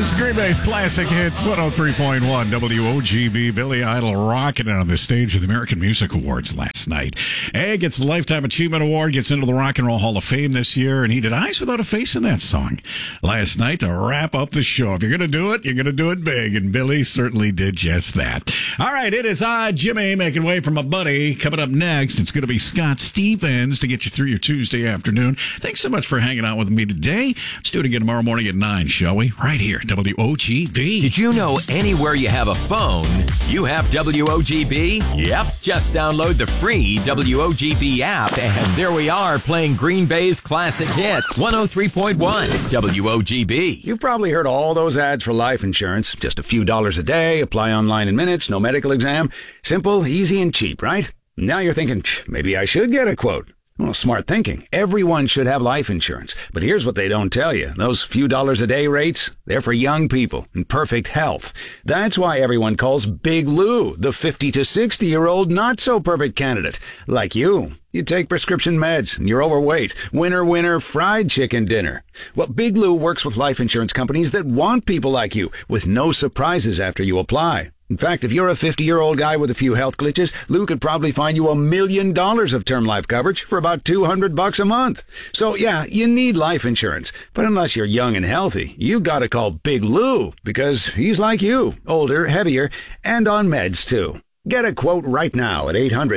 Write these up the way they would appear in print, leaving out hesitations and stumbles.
is Green Bay's Classic Hits 103.1 WOGB. Billy Idol rocking it on the stage of the American Music Awards last night. Hey, gets the Lifetime Achievement Award, gets into the Rock and Roll Hall of Fame this year, and he did Eyes Without a Face in that song last night to wrap up the show. If you're going to do it, you're going to do it big, and Billy certainly did just that. All right, it is Jimmy making way for my buddy. Coming up next, it's going to be Scott Stevens to get you through your Tuesday afternoon. Thanks so much for hanging out with me today. Let's do it again tomorrow morning at 9, shall we? Right here, WOGB. Did you know anywhere you have a phone, you have WOGB? Yep. Just download the free WOGB app, and there we are playing Green Bay's Classic Hits 103.1 WOGB. You've probably heard all those ads for life insurance. Just a few dollars a day, apply online in minutes, no medical exam. Simple, easy, and cheap, right? Now you're thinking, maybe I should get a quote. Well, smart thinking. Everyone should have life insurance. But here's what they don't tell you. Those few dollars a day rates, they're for young people in perfect health. That's why everyone calls Big Lou the 50 to 60-year-old not-so-perfect candidate. Like you. You take prescription meds and you're overweight. Winner, fried chicken dinner. Well, Big Lou works with life insurance companies that want people like you with no surprises after you apply. In fact, if you're a 50-year-old guy with a few health glitches, Lou could probably find you $1 million of term life coverage for about $200 a month. So yeah, you need life insurance. But unless you're young and healthy, you gotta call Big Lou because he's like you, older, heavier, and on meds too. Get a quote right now at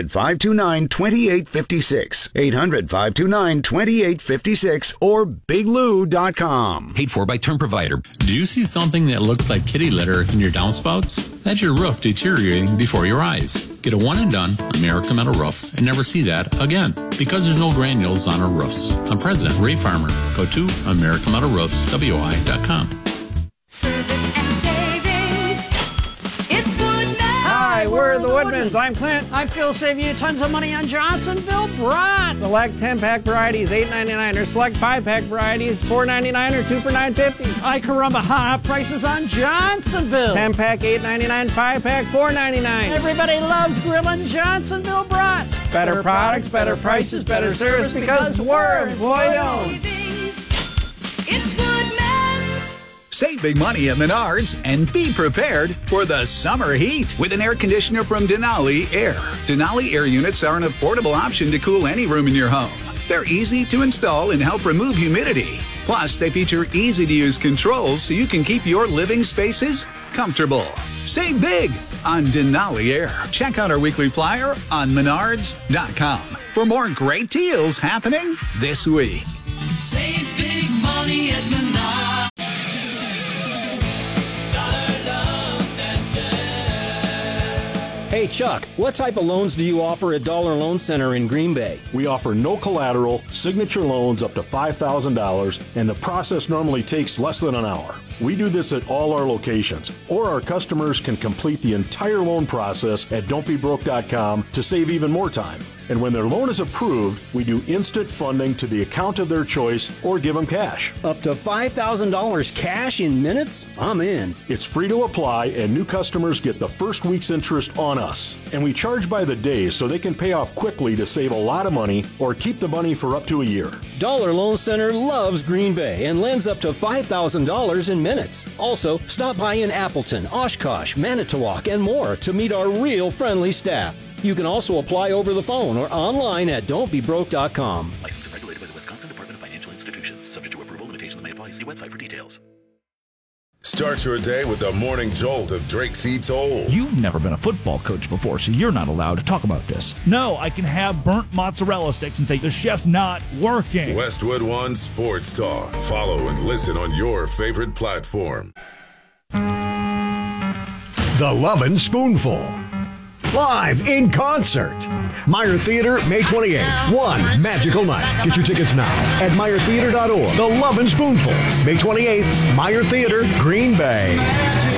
800-529-2856. 800-529-2856 or biglou.com. Paid for by Term Provider. Do you see something that looks like kitty litter in your downspouts? That's your roof deteriorating before your eyes. Get a one and done American Metal Roof and never see that again because there's no granules on our roofs. I'm President Ray Farmer. Go to AmericanMetalRoofsWI.com. Service and savings. It's Woodman. Hi, we're the Woodmans. I'm Clint. I feel saving you tons of money on Johnsonville brats. Select 10-pack varieties, $8.99, or select 5-pack varieties, $4.99, or 2 for $9.50. Ay caramba, ha, prices on Johnsonville. 10-pack, $8.99, 5-pack, $4.99. Everybody loves grilling Johnsonville brats. Better products, better prices, better service because we're employee-owned. It's Woodman's. Save big money at Menards and be prepared for the summer heat with an air conditioner from Denali Air. Denali Air units are an affordable option to cool any room in your home. They're easy to install and help remove humidity. Plus, they feature easy-to-use controls so you can keep your living spaces comfortable. Save big on Denali Air. Check out our weekly flyer on Menards.com for more great deals happening this week. Save big money at Menards. Hey Chuck, what type of loans do you offer at Dollar Loan Center in Green Bay? We offer no collateral, signature loans up to $5,000, and the process normally takes less than an hour. We do this at all our locations, or our customers can complete the entire loan process at don'tbebroke.com to save even more time. And when their loan is approved, we do instant funding to the account of their choice or give them cash. Up to $5,000 cash in minutes? I'm in. It's free to apply, and new customers get the first week's interest on us. And we charge by the day so they can pay off quickly to save a lot of money or keep the money for up to a year. Dollar Loan Center loves Green Bay and lends up to $5,000 in minutes. Also, stop by in Appleton, Oshkosh, Manitowoc, and more to meet our real friendly staff. You can also apply over the phone or online at don'tbebroke.com. Licensed and regulated by the Wisconsin Department of Financial Institutions. Subject to approval, limitations may apply. See website for details. Start your day with the morning jolt of Drake C. Toll. You've never been a football coach before, so you're not allowed to talk about this. No, I can have burnt mozzarella sticks and say the chef's not working. Westwood One Sports Talk. Follow and listen on your favorite platform. The Lovin' Spoonful. Live in concert. Meyer Theater, May 28th. One magical night. Get your tickets now at meyertheater.org. The Lovin' Spoonful. May 28th. Meyer Theater, Green Bay.